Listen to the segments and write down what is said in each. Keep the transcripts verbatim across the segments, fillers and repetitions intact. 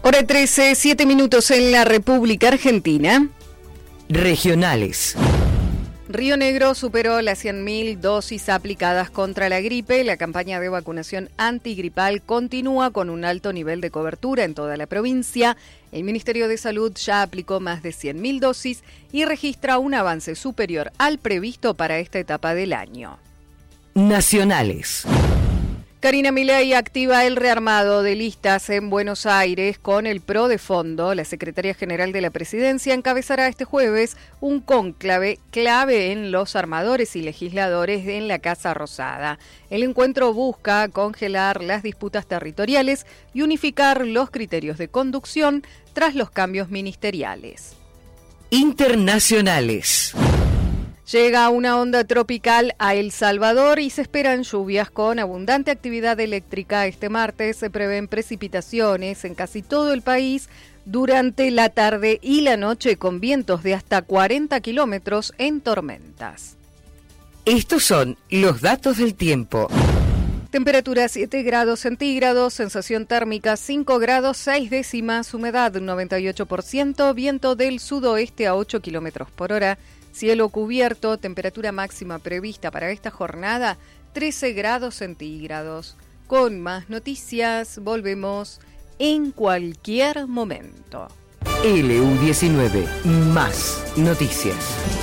Hora trece, siete minutos en la República Argentina. Regionales. Río Negro superó las cien mil dosis aplicadas contra la gripe. La campaña de vacunación antigripal continúa con un alto nivel de cobertura en toda la provincia. El Ministerio de Salud ya aplicó más de cien mil dosis y registra un avance superior al previsto para esta etapa del año. Nacionales. Karina Milei activa el rearmado de listas en Buenos Aires con el PRO de fondo. La Secretaría General de la Presidencia encabezará este jueves un cónclave clave en los armadores y legisladores en la Casa Rosada. El encuentro busca congelar las disputas territoriales y unificar los criterios de conducción tras los cambios ministeriales. Internacionales. Llega una onda tropical a El Salvador y se esperan lluvias con abundante actividad eléctrica. Este martes se prevén precipitaciones en casi todo el país durante la tarde y la noche con vientos de hasta cuarenta kilómetros en tormentas. Estos son los datos del tiempo. Temperatura siete grados centígrados, sensación térmica cinco grados seis décimas, humedad noventa y ocho por ciento, viento del sudoeste a ocho kilómetros por hora. Cielo cubierto, temperatura máxima prevista para esta jornada, trece grados centígrados. Con más noticias, volvemos en cualquier momento. L U diecinueve, más noticias.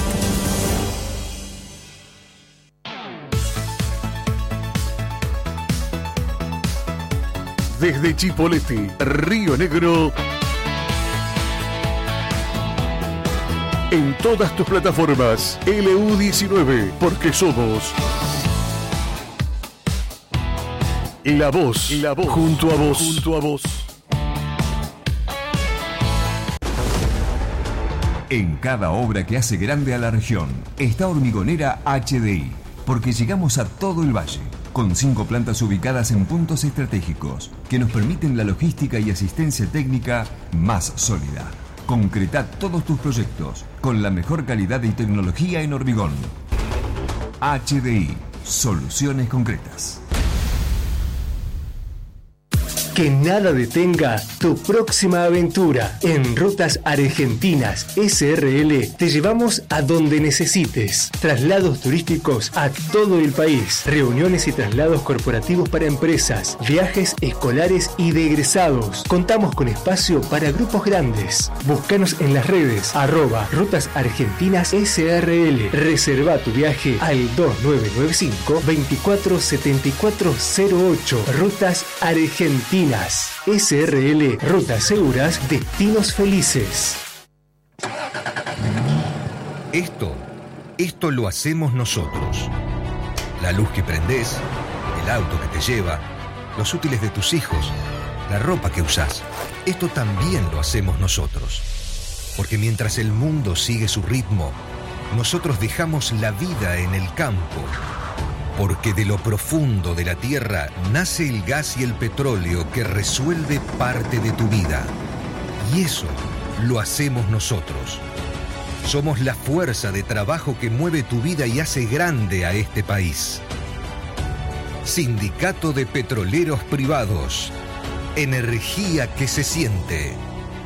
Desde Chipoleti, Río Negro, en todas tus plataformas, L U diecinueve, porque somos la voz, la voz, junto a vos, junto a vos. En cada obra que hace grande a la región, está Hormigonera H D I, porque llegamos a todo el valle, con cinco plantas ubicadas en puntos estratégicos, que nos permiten la logística y asistencia técnica más sólida. Concreta todos tus proyectos con la mejor calidad y tecnología en hormigón. H D I, soluciones concretas. Que nada detenga tu próxima aventura. En Rutas Argentinas S R L te llevamos a donde necesites. Traslados turísticos a todo el país. Reuniones y traslados corporativos para empresas. Viajes escolares y de egresados. Contamos con espacio para grupos grandes. Búscanos en las redes arroba Rutas Argentinas S R L. Reserva tu viaje al dos nueve nueve cinco, veinticuatro setenta y cuatro cero ocho. Rutas Argentinas S R L, rutas seguras, destinos felices. Esto, esto lo hacemos nosotros. La luz que prendés, el auto que te lleva, los útiles de tus hijos, la ropa que usás. Esto también lo hacemos nosotros. Porque mientras el mundo sigue su ritmo, nosotros dejamos la vida en el campo. Porque de lo profundo de la tierra nace el gas y el petróleo que resuelve parte de tu vida. Y eso lo hacemos nosotros. Somos la fuerza de trabajo que mueve tu vida y hace grande a este país. Sindicato de Petroleros Privados. Energía que se siente.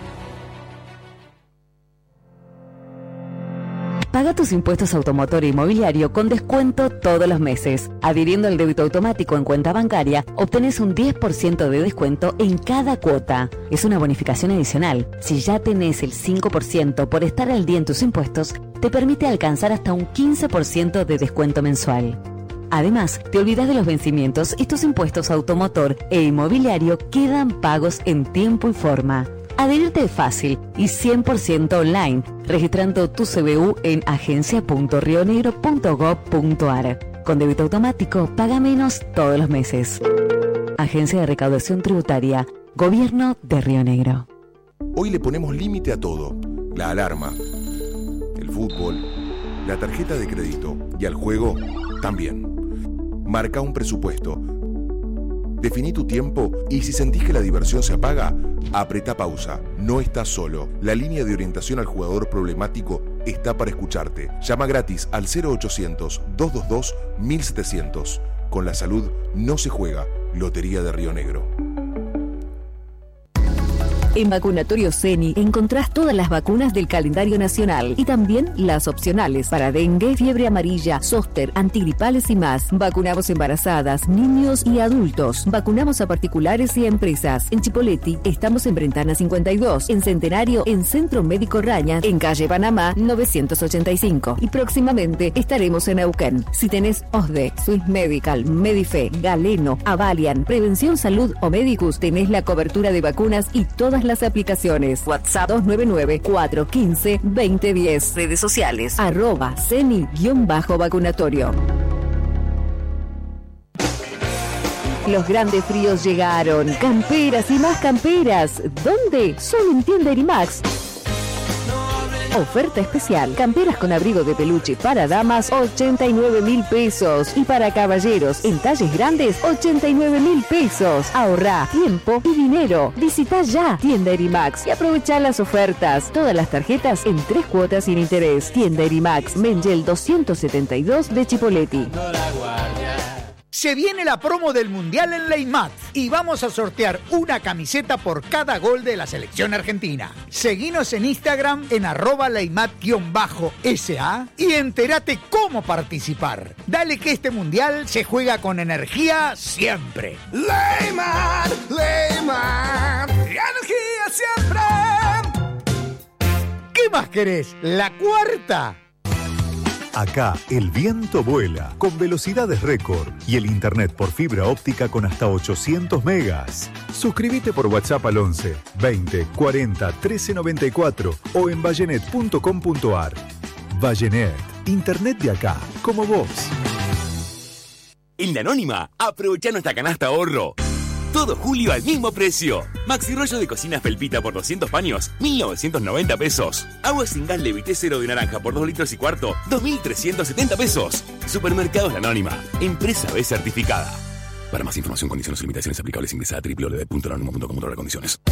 Paga tus impuestos automotor e inmobiliario con descuento todos los meses. Adhiriendo al débito automático en cuenta bancaria, obtenés un diez por ciento de descuento en cada cuota. Es una bonificación adicional. Si ya tenés el cinco por ciento por estar al día en tus impuestos, te permite alcanzar hasta un quince por ciento de descuento mensual. Además, te olvidas de los vencimientos y tus impuestos automotor e inmobiliario quedan pagos en tiempo y forma. Adherirte es fácil y cien por ciento online, registrando tu C B U en agencia punto rionegro punto gob punto ar. Con débito automático, paga menos todos los meses. Agencia de Recaudación Tributaria, Gobierno de Río Negro. Hoy le ponemos límite a todo. La alarma, el fútbol, la tarjeta de crédito y al juego también. Marca un presupuesto. Definí tu tiempo y si sentís que la diversión se apaga, apretá pausa. No estás solo. La línea de orientación al jugador problemático está para escucharte. Llama gratis al cero ochocientos, doscientos veintidós, mil setecientos. Con la salud no se juega. Lotería de Río Negro. En Vacunatorio Ceni encontrás todas las vacunas del calendario nacional y también las opcionales para dengue, fiebre amarilla, zóster, antigripales y más. Vacunamos embarazadas, niños y adultos. Vacunamos a particulares y a empresas. En Chipoleti estamos en Brentana cincuenta y dos, en Centenario en Centro Médico Raña, en calle Panamá novecientos ochenta y cinco y próximamente estaremos en Neuquén. Si tenés O S D E, Swiss Medical, Medife, Galeno, Avalian, Prevención Salud o Medicus, tenés la cobertura de vacunas y todas las aplicaciones. WhatsApp dos nueve nueve, cuatro uno cinco, dos cero uno cero. Redes sociales arroba ceni-vacunatorio. Los grandes fríos llegaron. Camperas y más camperas. ¿Dónde? Solo en Tienda Erimax. Oferta especial. Camperas con abrigo de peluche para damas, ochenta y nueve mil pesos. Y para caballeros, en talles grandes, ochenta y nueve mil pesos. Ahorrá tiempo y dinero. Visita ya Tienda Erimax y aprovecha las ofertas. Todas las tarjetas en tres cuotas sin interés. Tienda Erimax, Mengel doscientos setenta y dos de Chipoleti. Se viene la promo del Mundial en Leimat y vamos a sortear una camiseta por cada gol de la selección argentina. Seguinos en Instagram en arroba Leimat-sa y entérate cómo participar. Dale que este Mundial se juega con energía siempre. Leimat, Leimat, energía siempre. ¿Qué más querés? ¿La cuarta? Acá el viento vuela con velocidades récord y el internet por fibra óptica con hasta ochocientos megas. Suscríbete por WhatsApp al once, veinte, cuarenta, trece noventa y cuatro o en vallenet punto com punto ar. Vallenet, internet de acá, como vos. En La Anónima, aprovecha nuestra canasta ahorro. Todo julio al mismo precio. Maxi rollo de cocina felpita por doscientos paños, mil novecientos noventa pesos. Agua sin gas Levité cero de naranja por dos litros y cuarto, dos mil trescientos setenta pesos. Supermercados La Anónima, empresa B certificada. Para más información, condiciones y limitaciones aplicables, ingresa a doble u doble u doble u punto anónimo punto com condiciones.